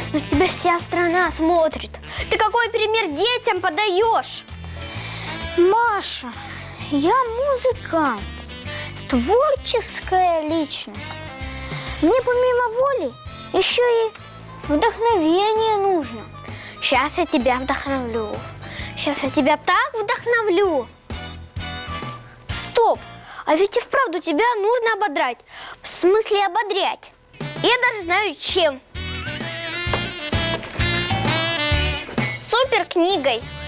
На тебя вся страна смотрит. Ты какой пример детям подаешь? Маша, я музыкант, творческая личность. Мне помимо воли еще и вдохновение нужно. Сейчас я тебя вдохновлю. Сейчас я тебя так вдохновлю. Стоп! А ведь и вправду тебя нужно ободрать. В смысле ободрять. Я даже знаю чем. Супер книгой.